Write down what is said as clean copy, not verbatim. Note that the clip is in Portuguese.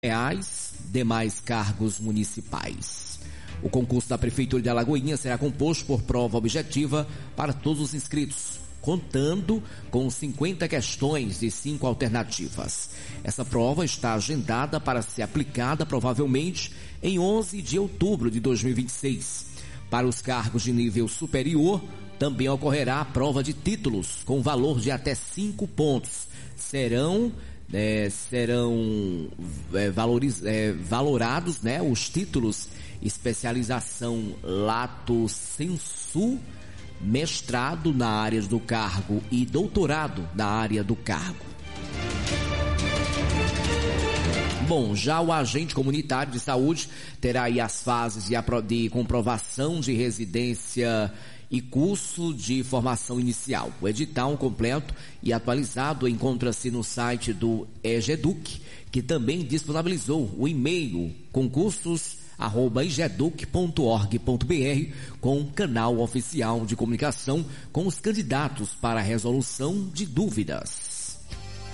reais, demais cargos municipais. O concurso da Prefeitura de Alagoinhas será composto por prova objetiva para todos os inscritos, contando com 50 questões de 5 alternativas. Essa prova está agendada para ser aplicada provavelmente em 11 de outubro de 2026. Para os cargos de nível superior, também ocorrerá a prova de títulos com valor de até 5 pontos. Serão valorados, os títulos especialização lato sensu, mestrado na área do cargo e doutorado na área do cargo. Bom, já o agente comunitário de saúde terá aí as fases de comprovação de residência e curso de formação inicial. O edital completo e atualizado encontra-se no site do EGEDUC, que também disponibilizou o e-mail concursos@egeduc.org.br com canal oficial de comunicação com os candidatos para a resolução de dúvidas.